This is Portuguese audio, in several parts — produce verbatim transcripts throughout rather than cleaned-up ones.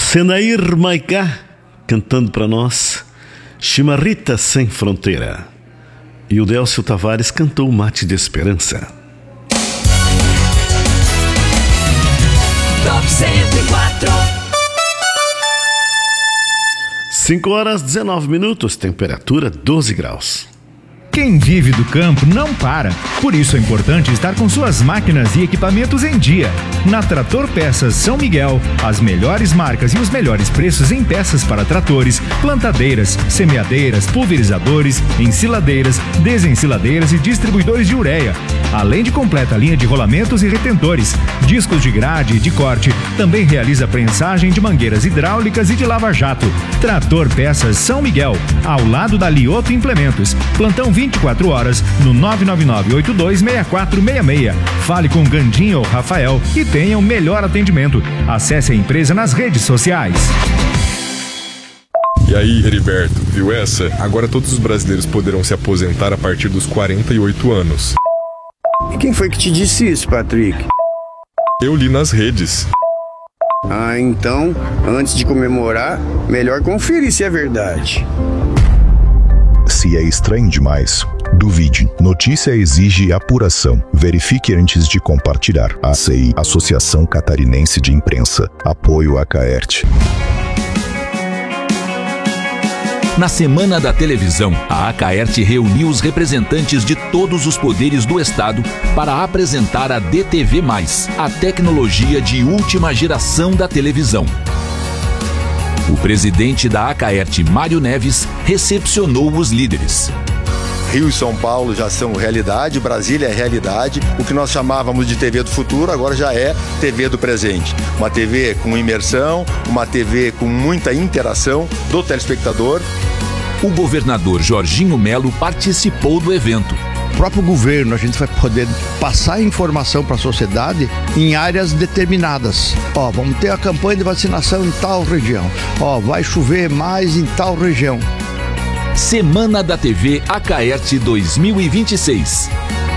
Senair Maiká cantando para nós Chimarrita Sem Fronteira. E o Délcio Tavares cantou Mate de Esperança. Top cento e quatro. cinco horas dezenove minutos, temperatura doze graus. Quem vive do campo não para. Por isso é importante estar com suas máquinas e equipamentos em dia. Na Trator Peças São Miguel, as melhores marcas e os melhores preços em peças para tratores, plantadeiras, semeadeiras, pulverizadores, ensiladeiras, desensiladeiras e distribuidores de ureia. Além de completa linha de rolamentos e retentores, discos de grade e de corte. Também realiza prensagem de mangueiras hidráulicas e de lava-jato. Trator Peças São Miguel, ao lado da Lioto Implementos. Plantão vinte e quatro horas no nove nove nove oito dois seis quatro seis seis. Fale com Gandinho ou Rafael e tenha o melhor atendimento. Acesse a empresa nas redes sociais. E aí, Heriberto, viu essa? Agora todos os brasileiros poderão se aposentar a partir dos quarenta e oito anos. E quem foi que te disse isso, Patrick? Eu li nas redes. Ah, então, antes de comemorar, melhor conferir se é verdade. Se é estranho demais, duvide. Notícia exige apuração. Verifique antes de compartilhar. A C I, Associação Catarinense de Imprensa. Apoio a Caerte. Na Semana da Televisão, a Acaerte reuniu os representantes de todos os poderes do Estado para apresentar a D T V mais, a tecnologia de última geração da televisão. O presidente da Acaerte, Mário Neves, recepcionou os líderes. Rio e São Paulo já são realidade, Brasília é realidade. O que nós chamávamos de T V do futuro agora já é T V do presente. Uma T V com imersão, uma T V com muita interação do telespectador. O governador Jorginho Melo participou do evento. O próprio governo, a gente vai poder passar informação para a sociedade em áreas determinadas. Ó, vamos ter a campanha de vacinação em tal região. Ó, vai chover mais em tal região. Semana da T V Acaerte dois mil e vinte e seis.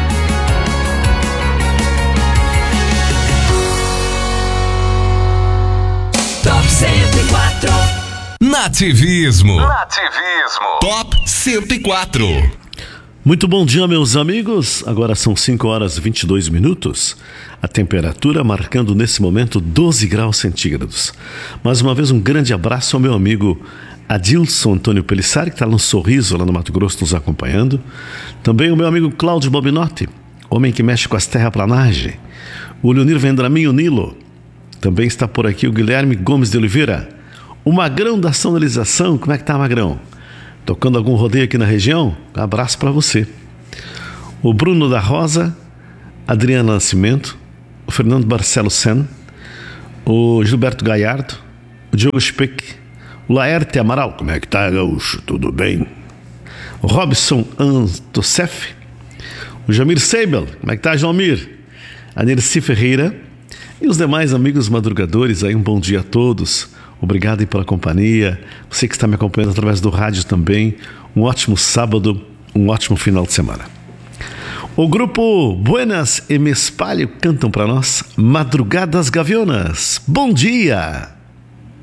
Top cento e quatro. Nativismo. Nativismo. Top cento e quatro. Muito bom dia, meus amigos. Agora são cinco horas e vinte e dois minutos. A temperatura marcando nesse momento doze graus centígrados. Mais uma vez um grande abraço ao meu amigo Adilson Antônio Pelissari, que está no Sorriso, lá no Mato Grosso, nos acompanhando. Também o meu amigo Cláudio Bobinotti, homem que mexe com as terraplanagens. O Leonir Vendramin, o Nilo. Também está por aqui o Guilherme Gomes de Oliveira. O Magrão da Sonorização. Como é que tá, Magrão? Tocando algum rodeio aqui na região? Um abraço para você. O Bruno da Rosa, Adriana Nascimento, o Fernando Barcelo Sen, o Gilberto Galhardo, o Diogo Speck, o Laerte Amaral. Como é que tá, gaúcho? Tudo bem? O Robson Antosef, o Jamir Seibel. Como é que tá, Jamir? A Nerci Ferreira e os demais amigos madrugadores aí. Um bom dia a todos. Obrigado aí pela companhia. Você que está me acompanhando através do rádio também. Um ótimo sábado, um ótimo final de semana. O grupo Buenas e Me Espalho cantam para nós Madrugadas Gavionas. Bom dia!